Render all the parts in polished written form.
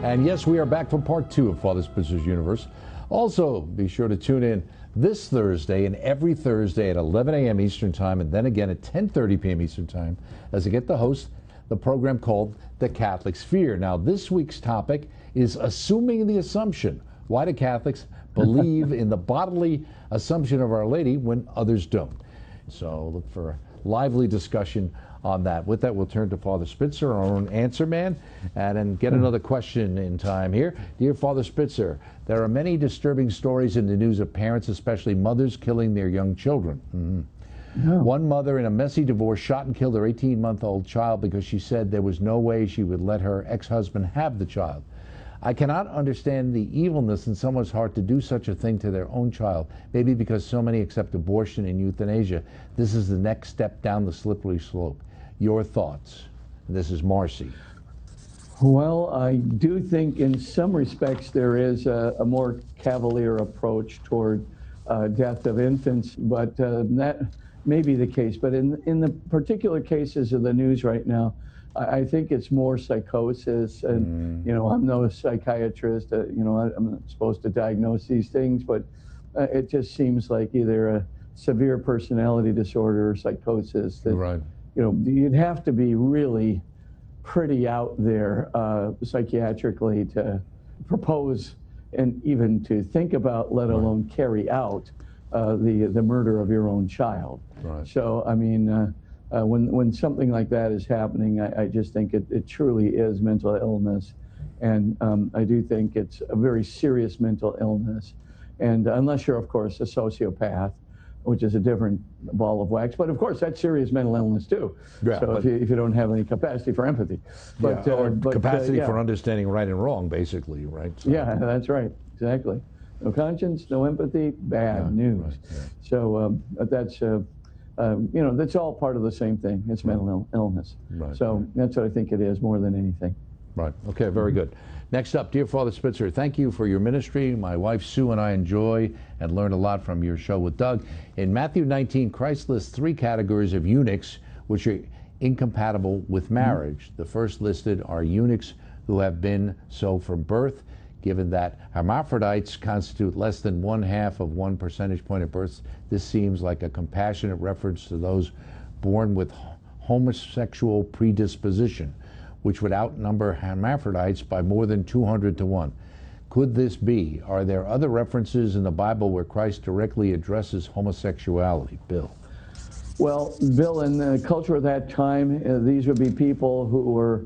And yes, we are back for part 2 of Father Spitzer's Universe. Also, be sure to tune in this Thursday and every Thursday at 11 a.m. Eastern Time, and then again at 10:30 p.m. Eastern Time, as I get to host the program called The Catholic Sphere. Now, this week's topic is assuming the assumption. Why do Catholics believe in the bodily assumption of Our Lady when others don't? So look for a lively discussion on that. With that, we'll turn to Father Spitzer, our own answer man, and then get another question in time here. Dear Father Spitzer, there are many disturbing stories in the news of parents, especially mothers, killing their young children. One mother in a messy divorce shot and killed her 18-month-old child because she said there was no way she would let her ex-husband have the child. I cannot understand the evilness in someone's heart to do such a thing to their own child. Maybe because so many accept abortion and euthanasia, this is the next step down the slippery slope. Your thoughts? This is Marcy. Well, I do think in some respects there is a more cavalier approach toward death of infants, but that may be the case. But in the particular cases of the news right now, I think it's more psychosis, and I'm no psychiatrist. I'm not supposed to diagnose these things, but it just seems like either a severe personality disorder or psychosis. That, Right. You'd have to be really pretty out there psychiatrically to propose and even to think about, let alone carry out the murder of your own child. Right. So, I mean. When something like that is happening, I just think it truly is mental illness. And I do think it's a very serious mental illness. And unless you're, of course, a sociopath, which is a different ball of wax. But, of course, that's serious mental illness, too. Yeah, so if you don't have any capacity for empathy. But, or capacity for understanding right and wrong, basically, right? So. Yeah, that's right. Exactly. No conscience, no empathy, bad news. Right, yeah. So that's... that's all part of the same thing. It's mental illness. Right, so that's what I think it is more than anything. Right. Okay, very good. Next up, dear Father Spitzer, thank you for your ministry. My wife Sue and I enjoy and learn a lot from your show with Doug. In Matthew 19, Christ lists 3 categories of eunuchs which are incompatible with marriage. The first listed are eunuchs who have been so from birth. Given that hermaphrodites constitute less than 1/2 of 1 percentage point of births, this seems like a compassionate reference to those born with homosexual predisposition, which would outnumber hermaphrodites by more than 200 to 1. Could this be? Are there other references in the Bible where Christ directly addresses homosexuality? Bill. Well, Bill, in the culture of that time, these would be people who were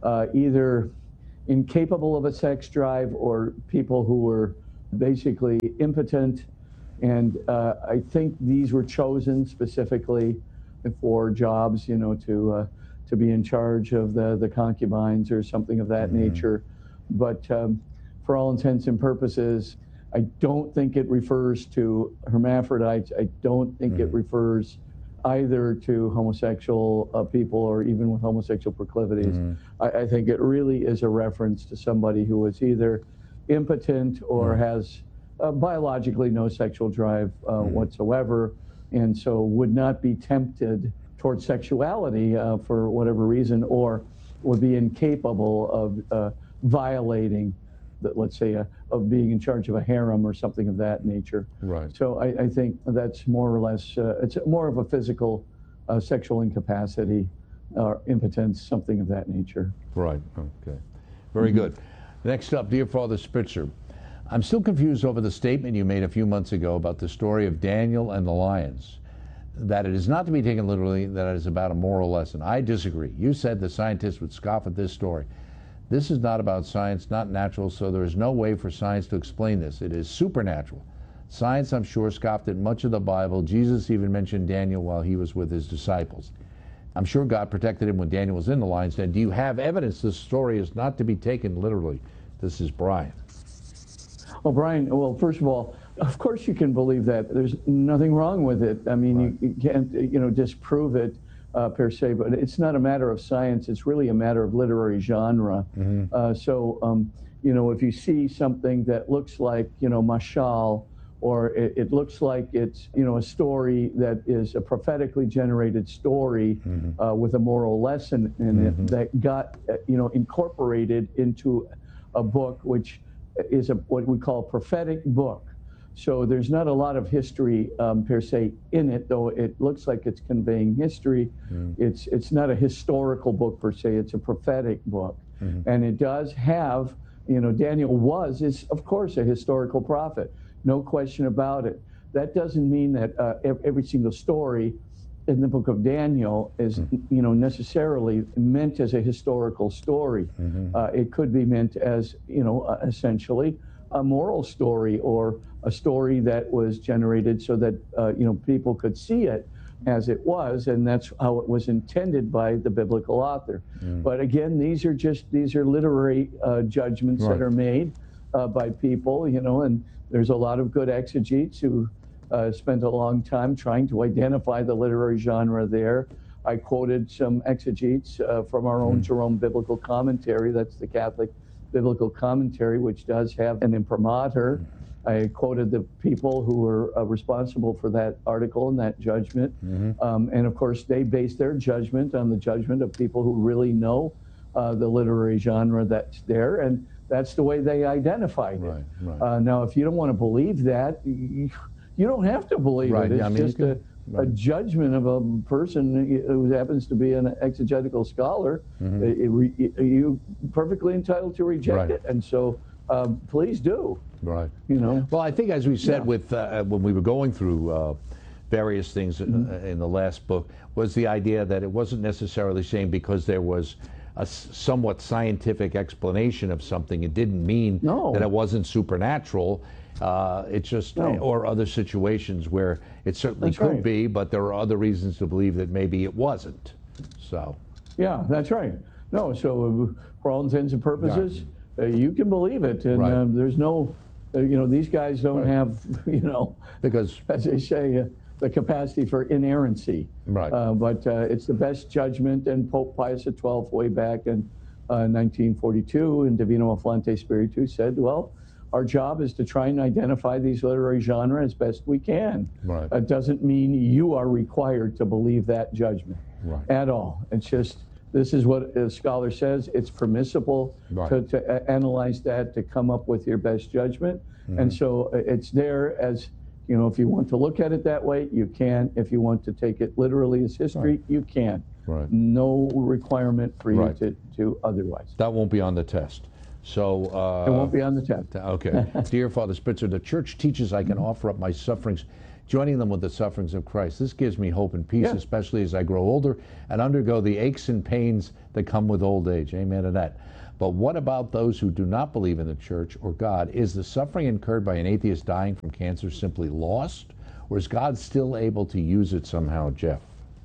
either incapable of a sex drive or people who were basically impotent. And I think these were chosen specifically for jobs, to be in charge of the concubines or something of that nature. But for all intents and purposes, I don't think it refers to hermaphrodites. I don't think it refers either to homosexual people or even with homosexual proclivities. I think it really is a reference to somebody who was either impotent or has biologically no sexual drive whatsoever, and so would not be tempted towards sexuality for whatever reason, or would be incapable of violating, let's say, of being in charge of a harem or something of that nature. Right. So I think that's more or less, it's more of a physical sexual incapacity or impotence, something of that nature. Right, okay. Very good. Next up, dear Father Spitzer, I'm still confused over the statement you made a few months ago about the story of Daniel and the lions, that it is not to be taken literally, that it is about a moral lesson. I disagree. You said the scientists would scoff at this story. This is not about science, not natural, so there is no way for science to explain this. It is supernatural. Science, I'm sure, scoffed at much of the Bible. Jesus even mentioned Daniel while he was with his disciples. I'm sure God protected him when Daniel was in the lion's den. Do you have evidence this story is not to be taken literally? This is Brian. Well, Brian, first of all, of course you can believe that. There's nothing wrong with it. I mean, you can't, disprove it. Per se, but it's not a matter of science. It's really a matter of literary genre. If you see something that looks like, mashal, or it looks like it's, a story that is a prophetically generated story with a moral lesson in it that got, incorporated into a book which is what we call a prophetic book. So there's not a lot of history per se in it, though it looks like it's conveying history. It's not a historical book per se, it's a prophetic book. And it does have, Daniel is of course a historical prophet, no question about it. That doesn't mean that every single story in the book of Daniel is, necessarily meant as a historical story. It could be meant as, essentially a moral story, or a story that was generated so that, people could see it as it was, and that's how it was intended by the biblical author. But again, these are literary judgments that are made by people, and there's a lot of good exegetes who spent a long time trying to identify the literary genre there. I quoted some exegetes from our own Jerome Biblical Commentary. That's the Catholic Biblical Commentary, which does have an imprimatur. I quoted the people who were responsible for that article and that judgment. And of course, they base their judgment on the judgment of people who really know the literary genre that's there, and that's the way they identified it. Now, if you don't want to believe that, you don't have to believe it. It's just a judgment of a person who happens to be an exegetical scholar. You're perfectly entitled to reject it, and so please do. Well, I think, as we said with when we were going through various things in the last book, was the idea that it wasn't necessarily saying because there was a somewhat scientific explanation of something, it didn't mean that it wasn't supernatural. It's just, or other situations where it certainly could be, but there are other reasons to believe that maybe it wasn't. So. Yeah, that's right. No, so for all intents and purposes, you can believe it, and there's no, these guys don't have, because, as they say, the capacity for inerrancy. But it's the best judgment, and Pope Pius XII, way back in 1942, in Divino Afflante Spiritu, said, well, our job is to try and identify these literary genres as best we can. It doesn't mean you are required to believe that judgment at all. It's just, this is what a scholar says. It's permissible to analyze that, to come up with your best judgment. And so it's there as, if you want to look at it that way, you can. If you want to take it literally as history, you can. No requirement for you to do otherwise. That won't be on the test. So it won't be on the test. Okay. Dear Father Spitzer, the Church teaches I can offer up my sufferings, joining them with the sufferings of Christ. This gives me hope and peace, especially as I grow older and undergo the aches and pains that come with old age. Amen to that. But what about those who do not believe in the Church or God? Is the suffering incurred by an atheist dying from cancer simply lost, or is God still able to use it somehow, Jeff?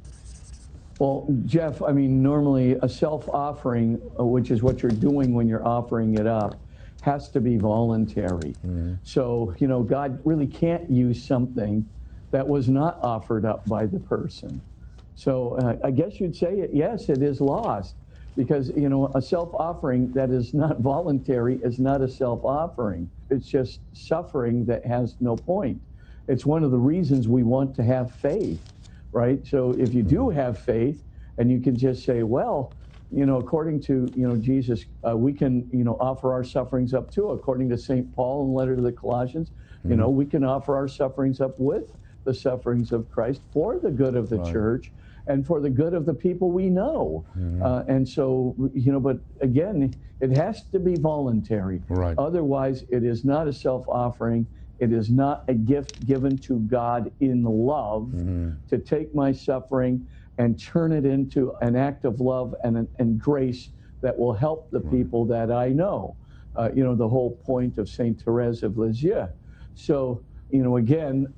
Well, Jeff, I mean, normally a self-offering, which is what you're doing when you're offering it up, has to be voluntary. So, God really can't use something that was not offered up by the person. So I guess you'd say, yes, it is lost. Because, a self-offering that is not voluntary is not a self-offering. It's just suffering that has no point. It's one of the reasons we want to have faith, right? So if you do have faith, and you can just say, well, according to, Jesus, we can, offer our sufferings up too. According to St. Paul in the letter to the Colossians, we can offer our sufferings up with the sufferings of Christ for the good of the church and for the good of the people we know. And so, but again, it has to be voluntary. Otherwise, it is not a self-offering. It is not a gift given to God in love to take my suffering and turn it into an act of love and grace that will help the people that I know. The whole point of Saint Therese of Lisieux. So, again,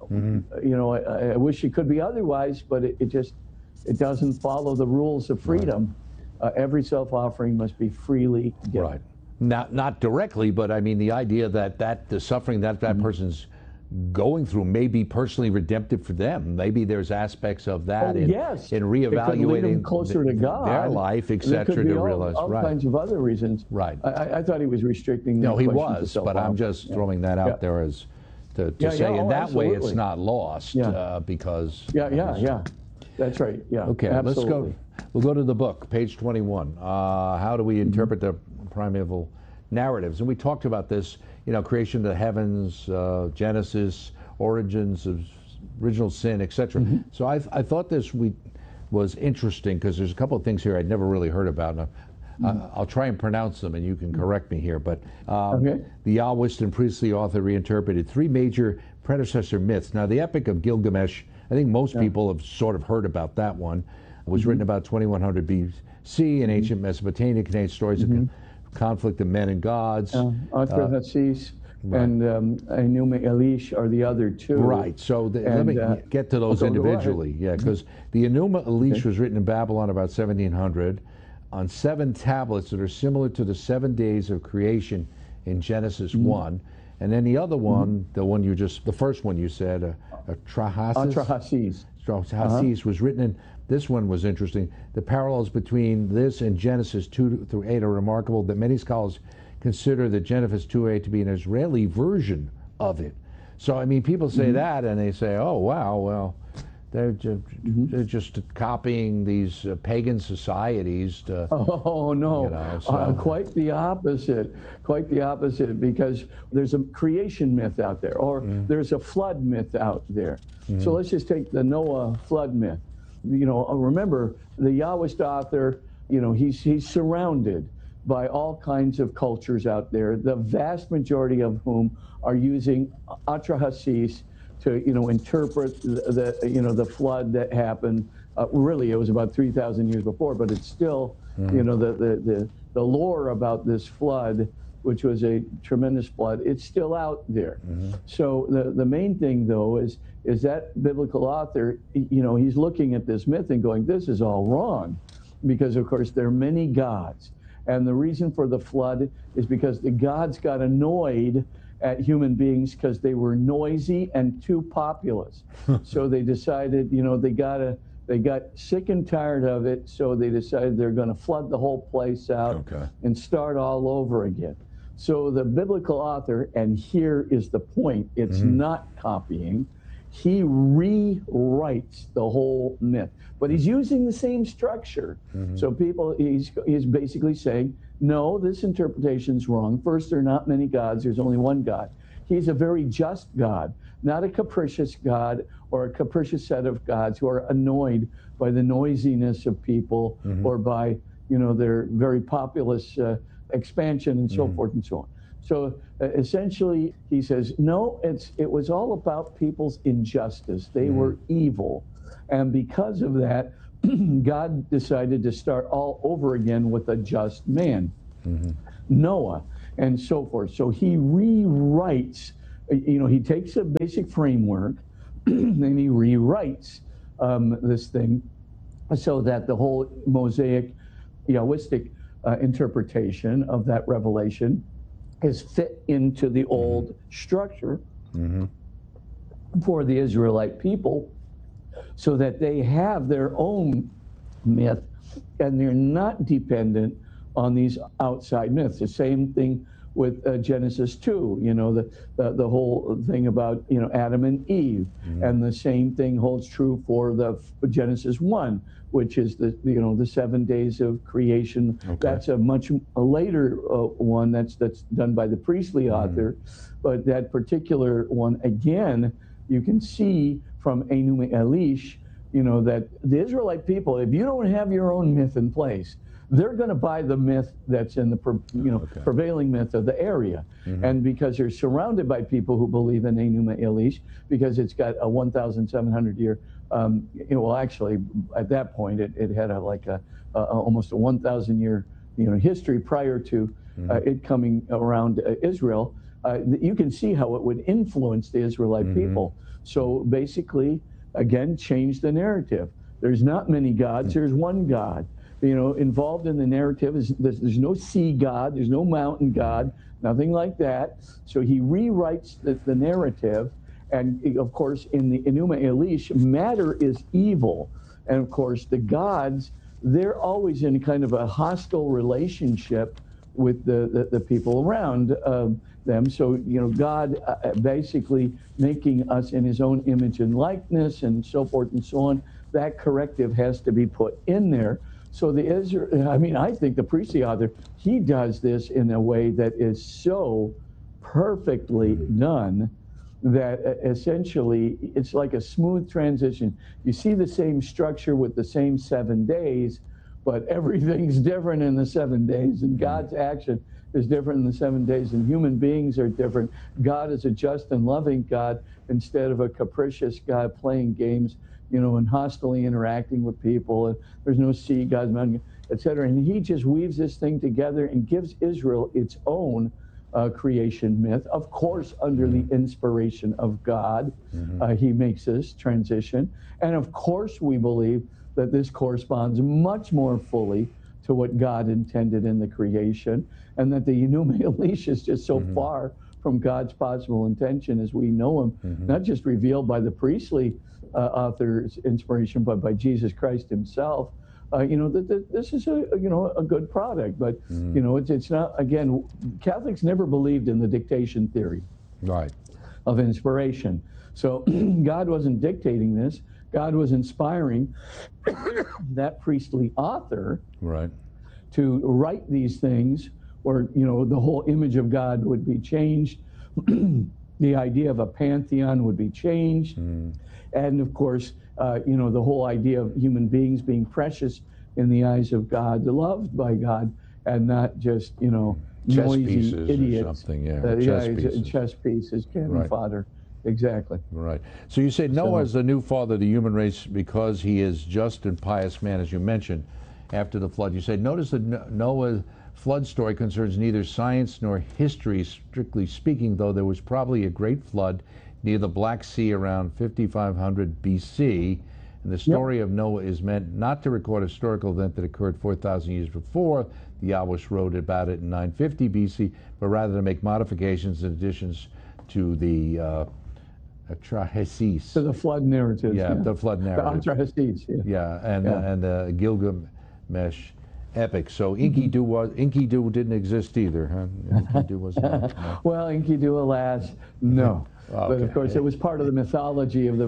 I wish it could be otherwise, but it doesn't follow the rules of freedom. Every self-offering must be freely given. Not directly, but I mean the idea that the suffering that person's going through may be personally redemptive for them. Maybe there's aspects of that in reevaluating closer to God, their life, etc. to realize all kinds of other reasons. I thought he was restricting. No, he was, but I'm just throwing that out there as to say in that way it's not lost because. That's right. Yeah. Okay. Absolutely. Let's go. We'll go to the book, page 21. How do we interpret the primeval narratives. And we talked about this, creation of the heavens, Genesis, origins of original sin, etc. So I thought this was interesting because there's a couple of things here I'd never really heard about. I'll try and pronounce them, and you can correct me here. But the Yahwistan priestly author reinterpreted 3 major predecessor myths. Now, the Epic of Gilgamesh, I think most people have sort of heard about that one. It was written about 2100 BC in ancient Mesopotamia, contains stories of conflict of men and gods. Atrahasis and Enuma Elish are the other 2. Right. So let me get to those individually. Yeah, because the Enuma Elish was written in Babylon about 1700 on 7 tablets that are similar to the 7 days of creation in Genesis 1. And then the other one, the first one you said, Atrahasis. Atrahasis was written in, this one was interesting. The parallels between this and Genesis 2 through 8 are remarkable that many scholars consider the Genesis 2:8 to be an Israeli version of it. So, I mean, people say that and they say, oh, wow, well, they're just copying these pagan societies. Oh, no. Quite the opposite. Quite the opposite, because there's a creation myth out there, or there's a flood myth out there. So let's just take the Noah flood myth. Remember, the Yahwist author, he's surrounded by all kinds of cultures out there, the vast majority of whom are using Atrahasis to, interpret the flood that happened. Really, it was about 3,000 years before, but it's still, the lore about this flood, which was a tremendous flood, it's still out there. So the main thing, though, is that biblical author, he's looking at this myth and going, this is all wrong, because, of course, there are many gods. And the reason for the flood is because the gods got annoyed at human beings because they were noisy and too populous. So they decided, they got sick and tired of it, so they decided they're going to flood the whole place out and start all over again. So the biblical author, and here is the point, it's not copying, he rewrites the whole myth. But he's using the same structure. So he's basically saying, no, this interpretation's wrong. First, there are not many gods, there's only one God. He's a very just God, not a capricious God or a capricious set of gods who are annoyed by the noisiness of people or by, their very populous expansion and so forth and so on. So essentially, he says, no, it was all about people's injustice. They were evil. And because of that, God decided to start all over again with a just man, Noah, and so forth. So he rewrites, he takes a basic framework and he rewrites this thing so that the whole Mosaic, Yahwistic interpretation of that revelation is fit into the old structure for the Israelite people, so that they have their own myth and they're not dependent on these outside myths. The same thing with Genesis 2, the whole thing about, Adam and Eve. And the same thing holds true for the Genesis 1, which is the 7 days of creation. That's a much later one that's done by the priestly author. But that particular one, again, you can see from Enuma Elish, that the Israelite people, if you don't have your own myth in place, they're going to buy the myth that's in the prevailing myth of the area. And because they're surrounded by people who believe in Enuma Elish, because it's got a 1,700 year, well, actually, at that point, it had almost a 1,000 year history prior to it coming around Israel. You can see how it would influence the Israelite people. So basically, again, change the narrative. There's not many gods, there's one God. Involved in the narrative is there's no sea god, there's no mountain god, nothing like that. So he rewrites the narrative, and of course in the Enuma Elish, matter is evil. And of course the gods, they're always in kind of a hostile relationship with the people around them. So, God basically making us in his own image and likeness and so forth and so on, that corrective has to be put in there So I think the priestly author, he does this in a way that is so perfectly done that essentially it's like a smooth transition. You see the same structure with the same 7 days, but everything's different in the 7 days, and God's action is different in the 7 days, and human beings are different. God is a just and loving God instead of a capricious God playing games, and hostily interacting with people. And there's no sea, God's mountain, etc. And he just weaves this thing together and gives Israel its own creation myth, of course, under the inspiration of God. He makes this transition. And of course, we believe that this corresponds much more fully to what God intended in the creation, and that the Enuma Elish is just so far from God's possible intention as we know him, not just revealed by the priestly author's inspiration, but by Jesus Christ himself. That this is a good product, but it's not. Again, Catholics never believed in the dictation theory, right, of inspiration. So God wasn't dictating this. God was inspiring that priestly author, right, to write these things, or the whole image of God would be changed. The idea of a pantheon would be changed, and of course, the whole idea of human beings being precious in the eyes of God, loved by God, and not just noisy idiots. Or something, yeah, chess pieces, cannon fodder. Exactly. Right. So you say Noah is the new father of the human race because he is just and pious man, as you mentioned, after the flood. You say, notice that Noah's flood story concerns neither science nor history, strictly speaking, though there was probably a great flood near the Black Sea around 5500 BC. And the story of Noah is meant not to record a historical event that occurred 4,000 years before. The Yahush wrote about it in 950 BC, but rather to make modifications and additions to the Atrahasis. To the flood narrative. Yeah, the flood narrative. The Atrahasis, and the Gilgamesh epic. So Enkidu didn't exist either, huh? Enkidu was not. No. Well, Enkidu, alas, no. But of course, it was part of the mythology of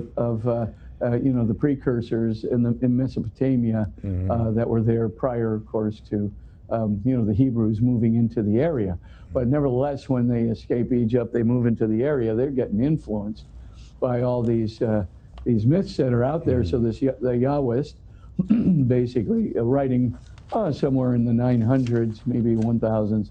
the precursors in Mesopotamia that were there prior, of course, to the Hebrews moving into the area. But nevertheless, when they escape Egypt, they move into the area. They're getting influenced by all these myths that are out there. So the Yahwist, basically writing somewhere in the 900s, maybe 1000s,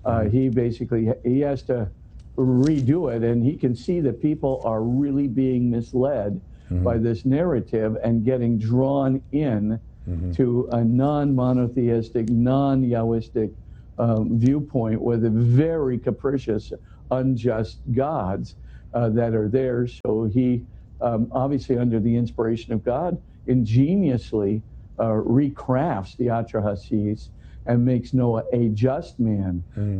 he has to redo it, and he can see that people are really being misled by this narrative and getting drawn in to a non-monotheistic, non-Yahwistic viewpoint with very capricious, unjust gods that are there. So he, obviously under the inspiration of God, ingeniously recrafts the Atrahasis and makes Noah a just man,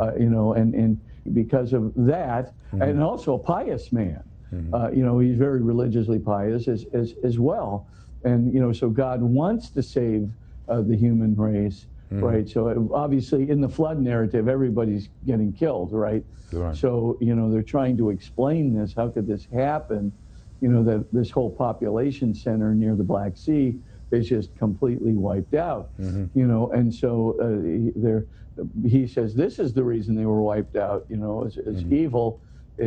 and because of that, and also a pious man. He's very religiously pious as well. And, so God wants to save the human race, right? So obviously in the flood narrative, everybody's getting killed, right? Sure. So, they're trying to explain this. How could this happen? That this whole population center near the Black Sea is just completely wiped out, and so he says this is the reason they were wiped out, as evil,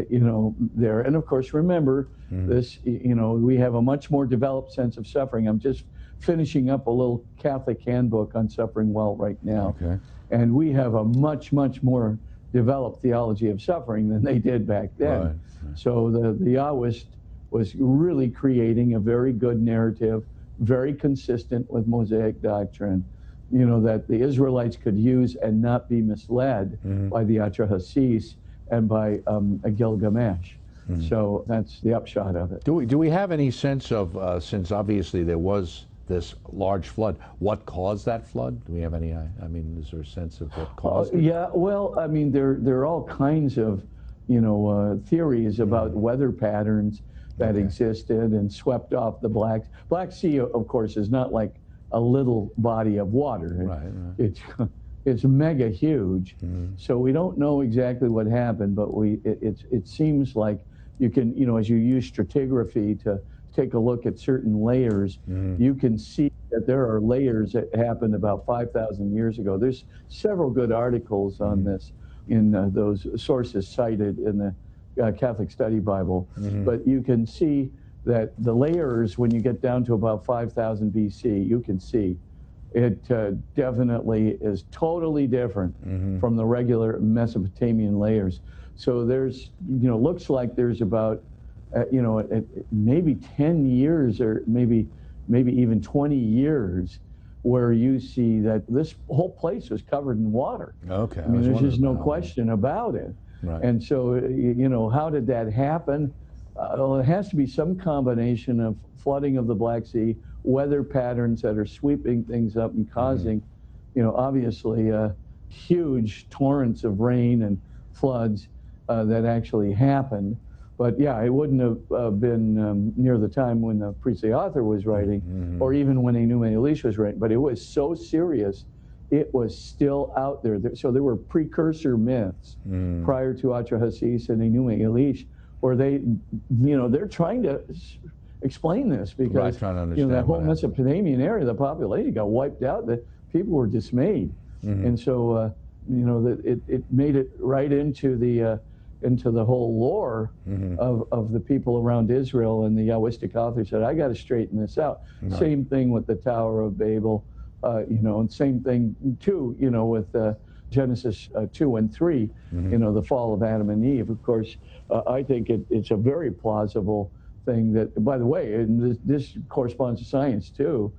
there. And of course, remember this, we have a much more developed sense of suffering. I'm just finishing up a little Catholic handbook on suffering well right now. Okay. And we have a much, much more developed theology of suffering than they did back then. Right. So the Yahwist was really creating a very good narrative, very consistent with Mosaic doctrine, that the Israelites could use and not be misled by the Atrahasis and by Gilgamesh. So that's the upshot of it. Do we have any sense of, since obviously there was this large flood, what caused that flood? Do we have any, is there a sense of what caused it? Yeah, well, there are all kinds of, theories about weather patterns that existed and swept off the Black Sea, of course, is not like a little body of water. Right. It's mega huge. So we don't know exactly what happened, but it seems like you can, as you use stratigraphy to take a look at certain layers, you can see that there are layers that happened about 5,000 years ago. There's several good articles on this in those sources cited in the Catholic Study Bible. But you can see that the layers, when you get down to about 5,000 BC, you can see it definitely is totally different from the regular Mesopotamian layers. So there's, looks like there's about, maybe 10 years or maybe even 20 years where you see that this whole place was covered in water. Okay. I mean, there's just no question about it. Right. And so, how did that happen? Well, it has to be some combination of flooding of the Black Sea, weather patterns that are sweeping things up and causing, obviously huge torrents of rain and floods that actually happened. But yeah, it wouldn't have been near the time when the priestly author was writing, or even when Enuma Elish was writing. But it was so serious, it was still out there. So there were precursor myths prior to Atrahasis and Enuma Elish, where they're trying to explain this because trying to understand that whole Mesopotamian area, the population got wiped out. That people were dismayed, and so that it made it right into the whole lore of the people around Israel. And the Yahwistic author said, I got to straighten this out. Right. Same thing with the Tower of Babel, and same thing too, with Genesis 2 and 3, the fall of Adam and Eve. Of course, I think it's a very plausible thing that, by the way, and this corresponds to science too,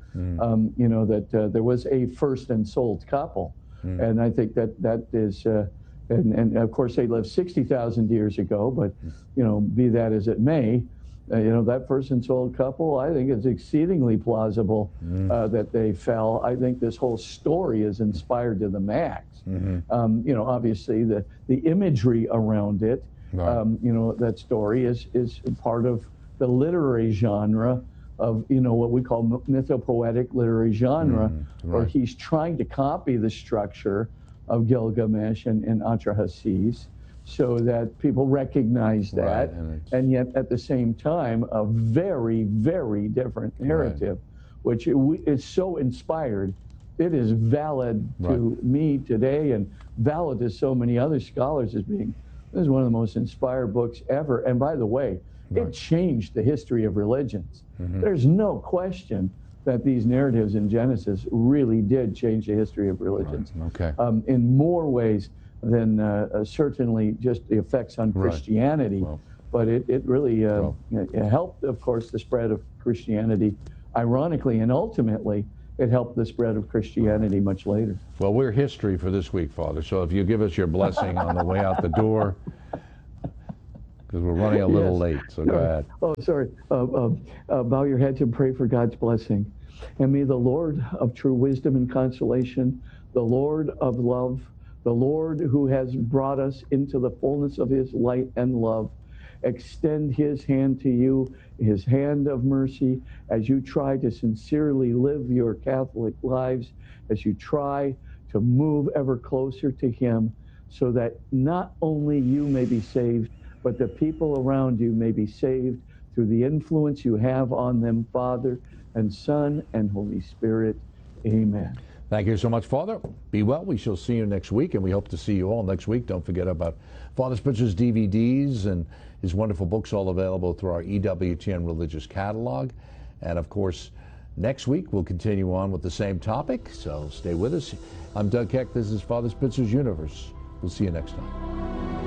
that there was a first and sold couple. And I think that is, and of course they lived 60,000 years ago, but, be that as it may, that first and sold couple, I think it's exceedingly plausible that they fell. I think this whole story is inspired to the max. Obviously the imagery around it, that story is part of the literary genre of, what we call mythopoetic literary genre, where he's trying to copy the structure of Gilgamesh and Atrahasis so that people recognize that, and yet at the same time, a very, very different narrative, which is so inspired. It is valid to me today and valid to so many other scholars as being, this is one of the most inspired books ever. And by the way, it changed the history of religions. There's no question that these narratives in Genesis really did change the history of religions in more ways than certainly just the effects on Christianity. But it really it helped, of course, the spread of Christianity, ironically, and ultimately, it helped the spread of Christianity much later. Well, we're history for this week, Father. So if you give us your blessing on the way out the door, because we're running a little late, so go ahead. Oh, sorry. Bow your heads and pray for God's blessing. And may the Lord of true wisdom and consolation, the Lord of love, the Lord who has brought us into the fullness of his light and love, extend his hand to you, his hand of mercy, as you try to sincerely live your Catholic lives, as you try to move ever closer to him, so that not only you may be saved, but the people around you may be saved through the influence you have on them, Father and Son and Holy Spirit. Amen. Thank you so much, Father. Be well. We shall see you next week, and we hope to see you all next week. Don't forget about Father Spitzer's DVDs and his wonderful books, all available through our EWTN Religious Catalog. And, of course, next week we'll continue on with the same topic, so stay with us. I'm Doug Keck. This is Father Spitzer's Universe. We'll see you next time.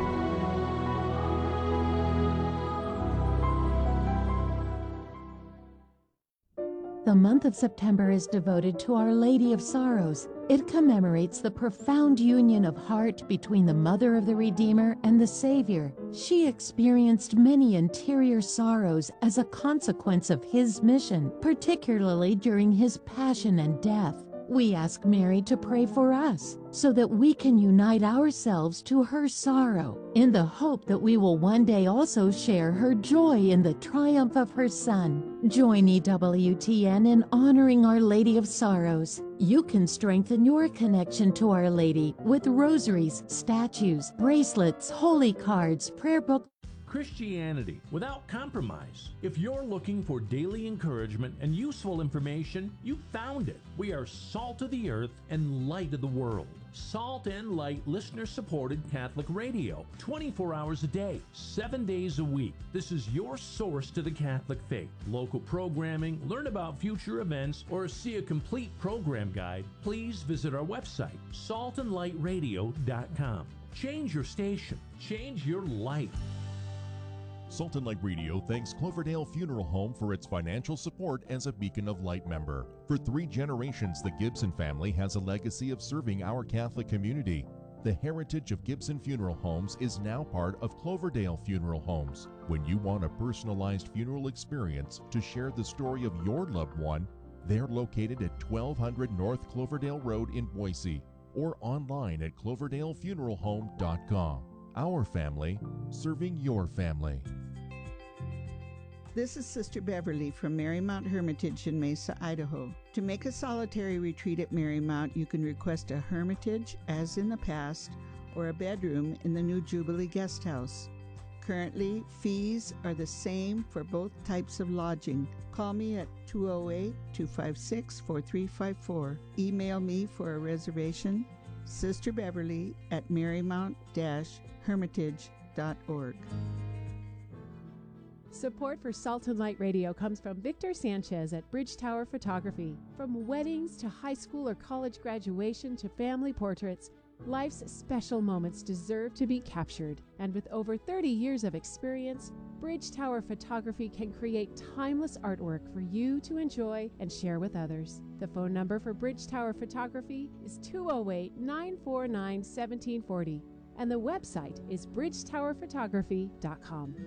The month of September is devoted to Our Lady of Sorrows. It commemorates the profound union of heart between the Mother of the Redeemer and the Savior. She experienced many interior sorrows as a consequence of his mission, particularly during his passion and death. We ask Mary to pray for us so that we can unite ourselves to her sorrow in the hope that we will one day also share her joy in the triumph of her Son. Join EWTN in honoring Our Lady of Sorrows. You can strengthen your connection to Our Lady with rosaries, statues, bracelets, holy cards, prayer book, Christianity without compromise. If you're looking for daily encouragement and useful information, you found it. We are salt of the earth and light of the world. Salt and Light listener-supported Catholic radio, 24 hours a day, 7 days a week. This is your source to the Catholic faith. Local programming, learn about future events, or see a complete program guide, please visit our website, saltandlightradio.com. Change your station. Change your life. Salt and Light Radio thanks Cloverdale Funeral Home for its financial support as a Beacon of Light member. For 3 generations, the Gibson family has a legacy of serving our Catholic community. The heritage of Gibson Funeral Homes is now part of Cloverdale Funeral Homes. When you want a personalized funeral experience to share the story of your loved one, they're located at 1200 North Cloverdale Road in Boise or online at cloverdalefuneralhome.com. Our family, serving your family. This is Sister Beverly from Marymount Hermitage in Mesa, Idaho. To make a solitary retreat at Marymount, you can request a hermitage, as in the past, or a bedroom in the new Jubilee Guest House. Currently, fees are the same for both types of lodging. Call me at 208-256-4354. Email me for a reservation, sisterbeverly@marymount-hermitage.org. Support for Salt and Light Radio comes from Victor Sanchez at Bridge Tower Photography. From weddings to high school or college graduation to family portraits, life's special moments deserve to be captured. And with over 30 years of experience, Bridge Tower Photography can create timeless artwork for you to enjoy and share with others. The phone number for Bridge Tower Photography is 208-949-1740, and the website is bridgetowerphotography.com.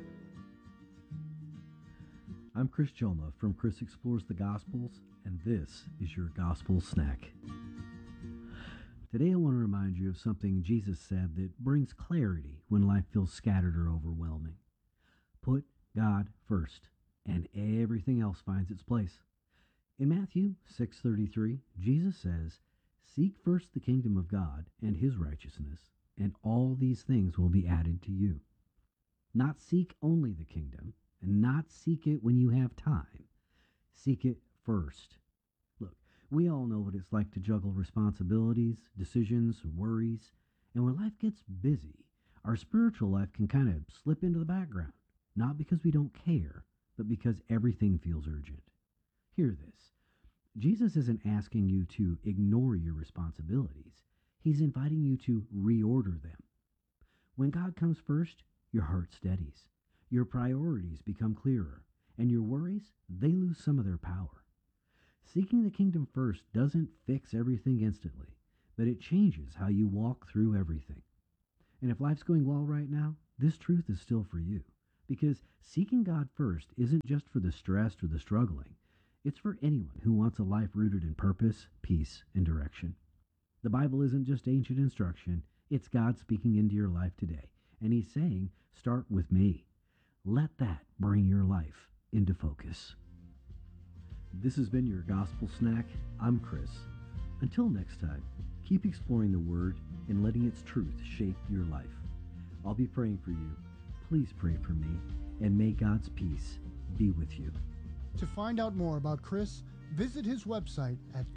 I'm Chris Joma from Chris Explores the Gospels, and this is your Gospel Snack. Today I want to remind you of something Jesus said that brings clarity when life feels scattered or overwhelming. Put God first, and everything else finds its place. In Matthew 6:33, Jesus says, "Seek first the kingdom of God and his righteousness, and all these things will be added to you." Not seek only the kingdom, and not seek it when you have time. Seek it first. Look, we all know what it's like to juggle responsibilities, decisions, worries, and when life gets busy, our spiritual life can kind of slip into the background, not because we don't care, but because everything feels urgent. Hear this. Jesus isn't asking you to ignore your responsibilities. He's inviting you to reorder them. When God comes first, your heart steadies. Your priorities become clearer, and your worries, they lose some of their power. Seeking the kingdom first doesn't fix everything instantly, but it changes how you walk through everything. And if life's going well right now, this truth is still for you, because seeking God first isn't just for the stressed or the struggling. It's for anyone who wants a life rooted in purpose, peace, and direction. The Bible isn't just ancient instruction, it's God speaking into your life today, and he's saying, start with me. Let that bring your life into focus. This has been your Gospel Snack. I'm Chris. Until next time, keep exploring the Word and letting its truth shape your life. I'll be praying for you. Please pray for me, and may God's peace be with you. To find out more about Chris, visit his website at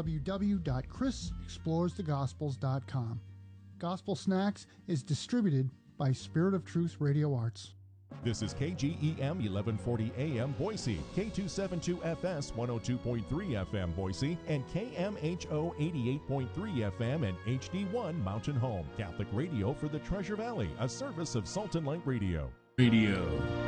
www.chrisexploresthegospels.com. Gospel Snacks is distributed by Spirit of Truth Radio Arts. This is KGEM 1140 AM Boise, K272FS 102.3 FM Boise, and KMHO 88.3 FM and HD1 Mountain Home. Catholic radio for the Treasure Valley, a service of Salt and Light Radio.